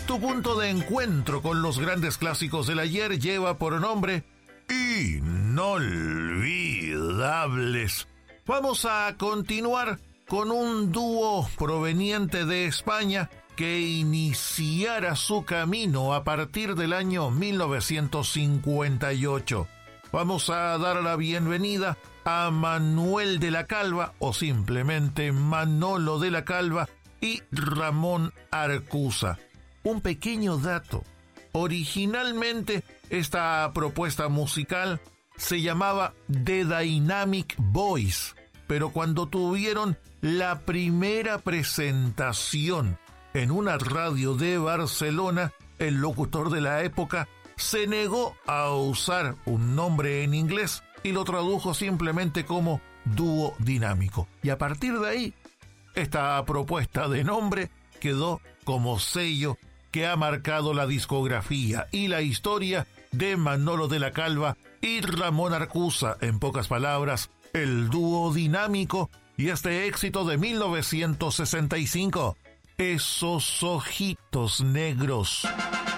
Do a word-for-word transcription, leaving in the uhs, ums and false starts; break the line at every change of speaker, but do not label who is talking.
Tu punto de encuentro con los grandes clásicos del ayer lleva por nombre Inolvidables. Vamos a continuar con un dúo proveniente de España que iniciara su camino a partir del año mil novecientos cincuenta y ocho. Vamos a dar la bienvenida a Manuel de la Calva, o simplemente Manolo de la Calva, y Ramón Arcusa. Un pequeño dato: originalmente esta propuesta musical se llamaba The Dynamic Boys, pero cuando tuvieron la primera presentación en una radio de Barcelona, el locutor de la época se negó a usar un nombre en inglés y lo tradujo simplemente como Dúo Dinámico. Y a partir de ahí, esta propuesta de nombre quedó como sello que ha marcado la discografía y la historia de Manolo de la Calva y Ramón Arcusa. En pocas palabras, el dúo dinámico y este éxito de mil novecientos sesenta y cinco, Esos ojitos negros.